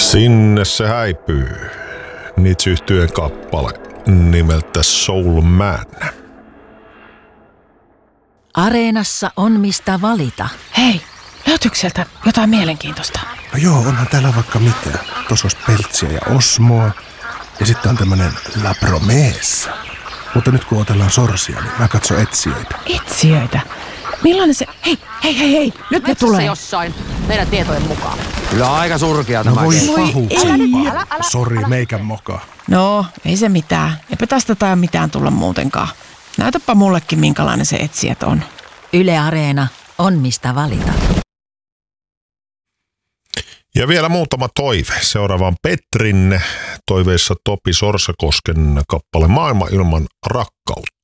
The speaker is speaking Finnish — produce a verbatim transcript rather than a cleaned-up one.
Sinne se häipyy. Nits-yhtyeen kappale nimeltä Soul Man. Areenassa on mistä valita. Hei, löytyykö sieltä jotain mielenkiintoista? No joo, onhan täällä vaikka mitä. Tuossa olisi Peltsiä ja Osmoa. Ja sitten on tämmönen La Promessa. Mutta nyt kun otellaan sorsia, niin mä katson etsijöitä. Etsijöitä? Millainen se... Hei, hei, hei, hei! Nyt ne tulee! Jossain, meidän tietojen mukaan. Kyllä aika surkea No tämä. voi Voi pahuksempaa. Sori, meikän moka. No, ei se mitään. Eipä tästä tai mitään tulla muutenkaan. Näytäpä mullekin, minkälainen se etsijät on. Yle Areena on mistä valita. Ja vielä muutama toive. Seuraava on Petrin toiveissa Topi Sorsakosken kappale Maailma ilman rakkautta.